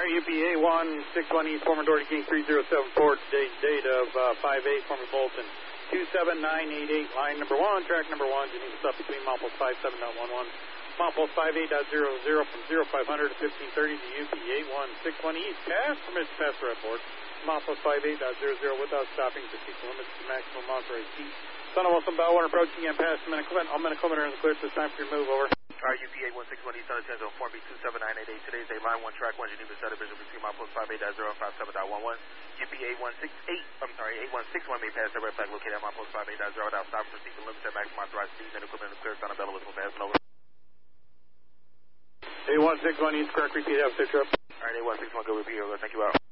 RUPA 161 East, former Doherty King 3074, today's date of 5-8, former Bolton 27988, line number 1, track number 1, Geneva stop between milepost 57.11, milepost 58.00 from 0500 to 1530 to UPA 161 East, pass, permits pass for airport, milepost 58.00 without stopping, to keep the limits to maximum authorized speed. Son of Wilson, Bellwater approaching again past the Minicometer in the clear, this time for your move, over. RUPA 161 East, San Antonio, Form B 27988. Today's day, line 1, track 1, Geneva subdivision between milepost 58.0 and 57.11. UPA 8161 may pass the red flag located at milepost 58.0 without stopping, proceed to limits at maximum authorized speed. And equipment in the clear, Son of Bella whistle fast, over. A161 East, correct, repeat, have safe trip. Alright, A161, go repeat, over. Thank you, out.